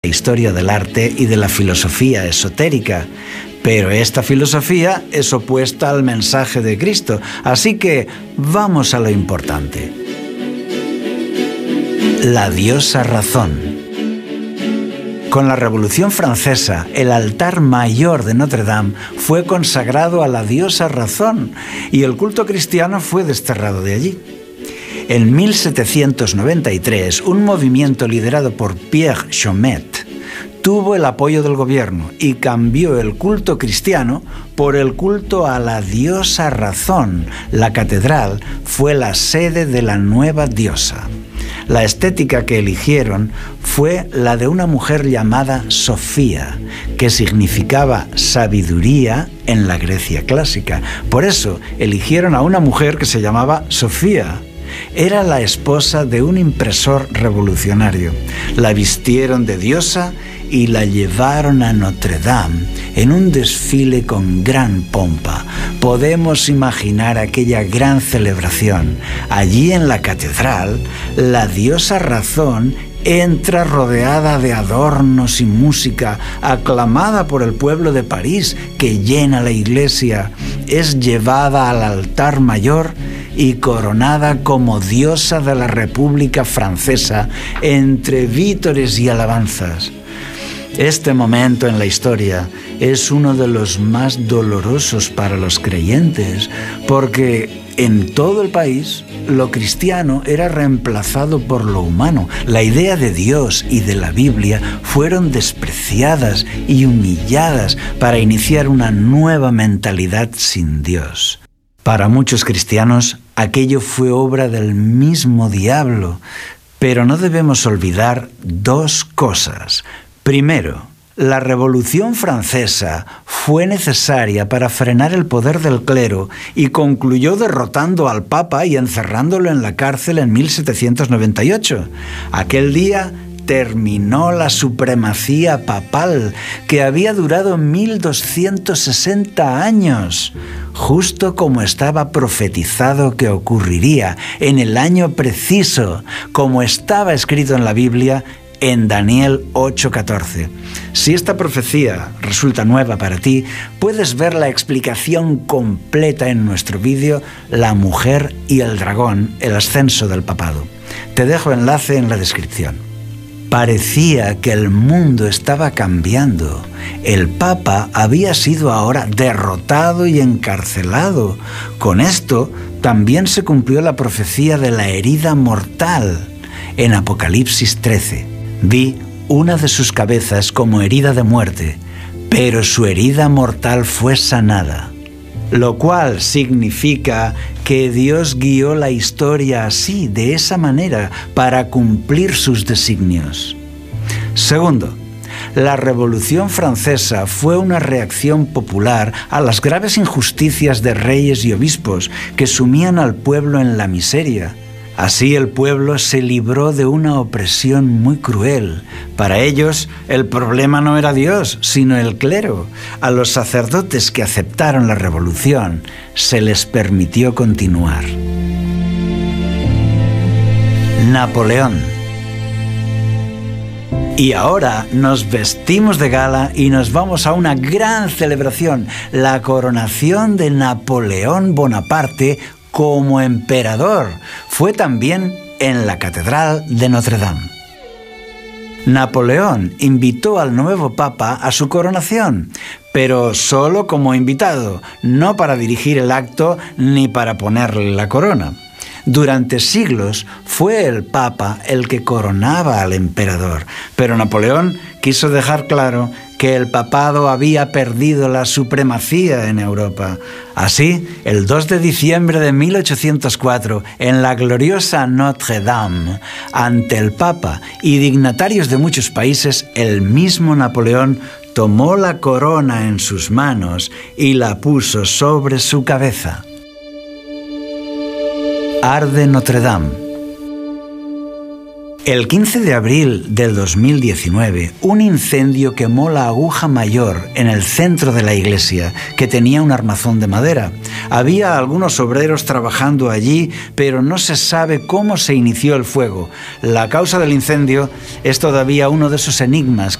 la historia del arte y de la filosofía esotérica. Pero esta filosofía es opuesta al mensaje de Cristo, así que vamos a lo importante. La diosa razón. Con la Revolución Francesa, el altar mayor de Notre Dame fue consagrado a la diosa razón y el culto cristiano fue desterrado de allí. En 1793, un movimiento liderado por Pierre Chomet tuvo el apoyo del gobierno y cambió el culto cristiano por el culto a la diosa razón. La catedral fue la sede de la nueva diosa. La estética que eligieron fue la de una mujer llamada Sofía, que significaba sabiduría en la Grecia clásica. Por eso eligieron a una mujer que se llamaba Sofía. Era la esposa de un impresor revolucionario. La vistieron de diosa y la llevaron a Notre Dame en un desfile con gran pompa. Podemos imaginar aquella gran celebración. Allí en la catedral, la diosa razón entra rodeada de adornos y música, aclamada por el pueblo de París que llena la iglesia. Es llevada al altar mayor y coronada como diosa de la República Francesa entre vítores y alabanzas. Este momento en la historia es uno de los más dolorosos para los creyentes, porque en todo el país lo cristiano era reemplazado por lo humano. La idea de Dios y de la Biblia fueron despreciadas y humilladas para iniciar una nueva mentalidad sin Dios. Para muchos cristianos, aquello fue obra del mismo diablo, pero no debemos olvidar dos cosas. Primero, la Revolución Francesa fue necesaria para frenar el poder del clero y concluyó derrotando al Papa y encerrándolo en la cárcel en 1798. Aquel día terminó la supremacía papal, que había durado 1260 años, justo como estaba profetizado que ocurriría en el año preciso, como estaba escrito en la Biblia, en Daniel 8:14. Si esta profecía resulta nueva para ti, puedes ver la explicación completa en nuestro vídeo La mujer y el dragón, el ascenso del papado. Te dejo enlace en la descripción. Parecía que el mundo estaba cambiando. El Papa había sido ahora derrotado y encarcelado. Con esto también se cumplió la profecía de la herida mortal en Apocalipsis 13. Vi una de sus cabezas como herida de muerte, pero su herida mortal fue sanada, lo cual significa que Dios guió la historia así, de esa manera, para cumplir sus designios. Segundo, la Revolución Francesa fue una reacción popular a las graves injusticias de reyes y obispos que sumían al pueblo en la miseria. Así el pueblo se libró de una opresión muy cruel. Para ellos, el problema no era Dios, sino el clero. A los sacerdotes que aceptaron la revolución, se les permitió continuar. Napoleón. Y ahora nos vestimos de gala y nos vamos a una gran celebración, la coronación de Napoleón Bonaparte como emperador. Fue también en la Catedral de Notre Dame. Napoleón invitó al nuevo Papa a su coronación, pero solo como invitado, no para dirigir el acto ni para ponerle la corona. Durante siglos fue el Papa el que coronaba al emperador, pero Napoleón quiso dejar claro que el papado había perdido la supremacía en Europa. Así, el 2 de diciembre de 1804, en la gloriosa Notre Dame, ante el Papa y dignatarios de muchos países, el mismo Napoleón tomó la corona en sus manos y la puso sobre su cabeza. Arde Notre Dame. El 15 de abril del 2019, un incendio quemó la aguja mayor en el centro de la iglesia, que tenía un armazón de madera. Había algunos obreros trabajando allí, pero no se sabe cómo se inició el fuego. La causa del incendio es todavía uno de esos enigmas